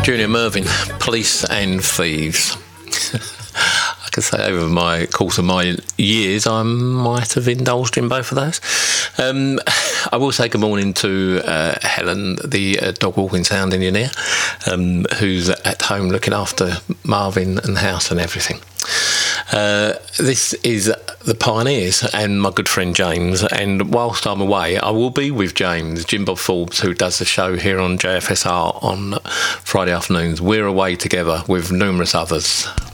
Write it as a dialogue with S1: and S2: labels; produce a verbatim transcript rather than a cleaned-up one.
S1: Junior Mervyn, Police and Thieves. I can say over my course of my years, I might have indulged in both of those. Um, I will say good morning to uh, Helen, the uh, dog walking sound engineer, um, who's at home looking after Marvin and the house and everything. Uh, this is the Pioneers and my good friend James, and whilst I'm away I will be with James, Jim Bob Forbes, who does the show here on J F S R on Friday afternoons. We're away together with numerous others.